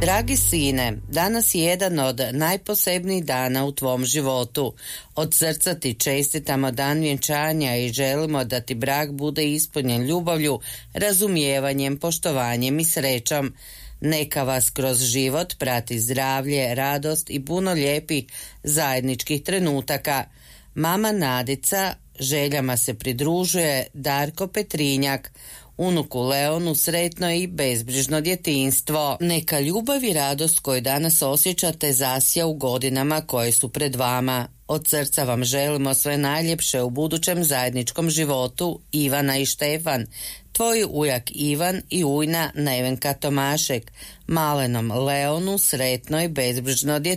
Dragi sine, danas je jedan od najposebnijih dana u tvom životu. Od srca ti čestitamo dan vjenčanja i želimo da ti brak bude ispunjen ljubavlju, razumijevanjem, poštovanjem i srećom. Neka vas kroz život prati zdravlje, radost i puno lijepih zajedničkih trenutaka. Mama Nadica željama se pridružuje Darko Petrinjak. Unuku Leonu sretno i bezbrižno djetinjstvo. Neka ljubav i radost koju danas osjećate zasja u godinama koje su pred vama. Od srca vam želimo sve najljepše u budućem zajedničkom životu, Ivana i Štefan. Tvoj ujak Ivan i ujna Nevenka Tomašek. Malenom Leonu sretno i bezbrižno djetinjstvo.